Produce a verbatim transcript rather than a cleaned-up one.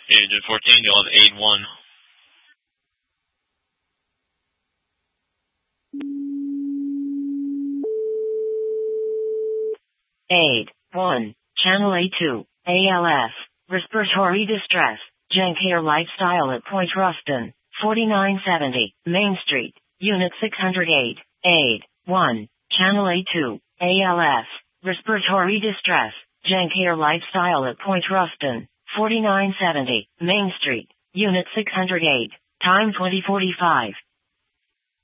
Agent fourteen, you'll have aid one. Aid one, Channel A two, A L F, respiratory distress, Gencare Lifestyle at Point Ruston, forty-nine seventy, Main Street, Unit six hundred eight, Aid one, Channel A two, A L F, respiratory distress, Gencare Lifestyle at Point Ruston, forty-nine seventy, Main Street, Unit six hundred eight, time twenty forty-five.